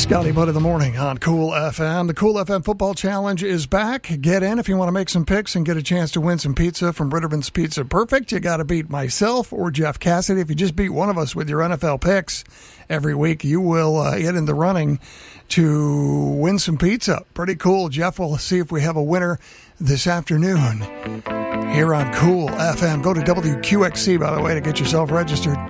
Scotty Butt in the morning on Cool FM. The Cool FM Football Challenge is back. Get in if you want to make some picks and get a chance to win some pizza from Ritterman's Pizza Perfect. You got to beat myself or Jeff Cassidy. If you just beat one of us with your NFL picks every week, you will get in the running to win some pizza. Pretty cool. Jeff will see if we have a winner this afternoon here on Cool FM. Go to WQXC, by the way, to get yourself registered.